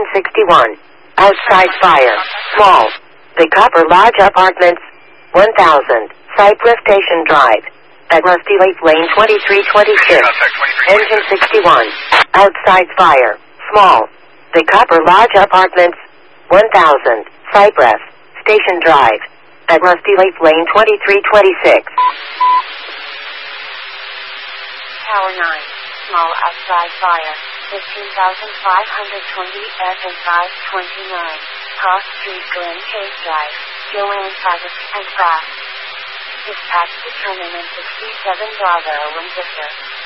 61. Outside fire. Small. The Copper Lodge Apartments. 1000. Cypress Station Drive. At Rusty Lake Lane 2326. Engine 61. Outside fire. Small. The Copper Lodge Apartments. 1000. Cypress Station Drive. At Rusty Lake Lane 2326. Tower 9. Small outside fire. 15,520 F and 529. Cross Street, Glen Case Drive. Joanne Private and Fast. Dispatch determinant 67 Bravo and Victor.